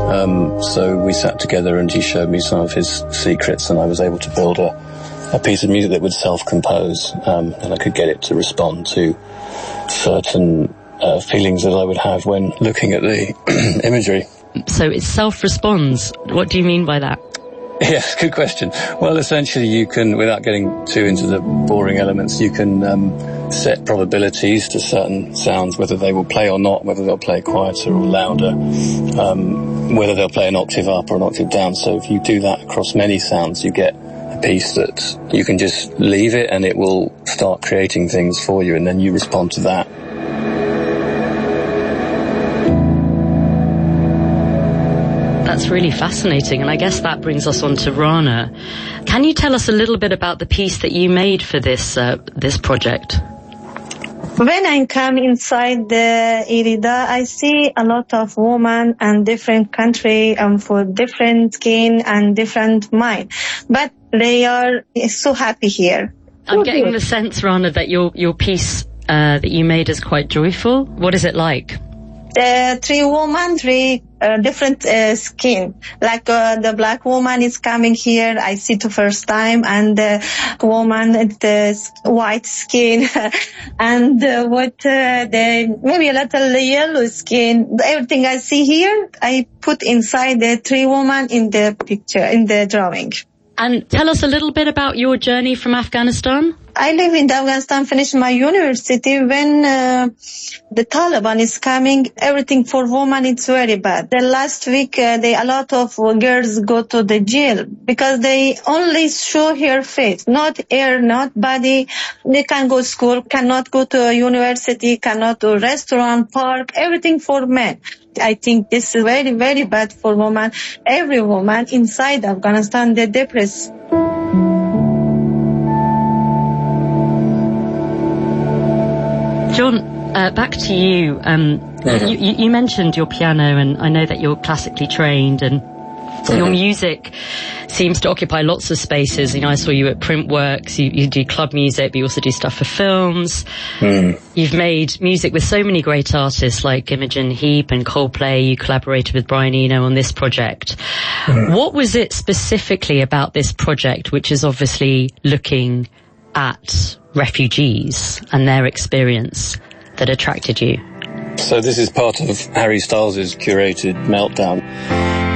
So we sat together and he showed me some of his secrets, and I was able to build a piece of music that would self-compose, and I could get it to respond to certain feelings that I would have when looking at the imagery. So it self-responds. What do you mean by that? Yes, good question. Well, essentially you can, without getting too into the boring elements, you can set probabilities to certain sounds, whether they will play or not, whether they'll play quieter or louder, whether they'll play an octave up or an octave down. So if you do that across many sounds, you get a piece that you can just leave it and it will start creating things for you, and then you respond to that. That's really fascinating, and I guess that brings us on to Rana. Can you tell us a little bit about the piece that you made for this project? When I come inside the Irida, I see a lot of women and different country and for different skin and different mind, but they are so happy here. I'm getting the sense, Rana, that your piece that you made is quite joyful. What is it like? Three women, different skin. Like the black woman is coming here, I see the first time, and the woman with the white skin, and maybe a little yellow skin. Everything I see here, I put inside the three women in the picture, in the drawing. And tell us a little bit about your journey from Afghanistan. I live in Afghanistan, finished my university. When the Taliban is coming, everything for women is very bad. The last week, a lot of girls go to the jail because they only show her face, not hair, not body. They can go to school, cannot go to a university, cannot go to restaurant, park, everything for men. I think this is very, very bad for women. Every woman inside Afghanistan, they're depressed. John, back to you. You mentioned your piano, and I know that you're classically trained, and your music seems to occupy lots of spaces. You know, I saw you at Printworks, you do club music, but you also do stuff for films. You've made music with so many great artists like Imogen Heap and Coldplay. You collaborated with Brian Eno on this project. What was it specifically about this project, which is obviously looking at refugees and their experience, that attracted you? So this is part of Harry Styles' curated Meltdown.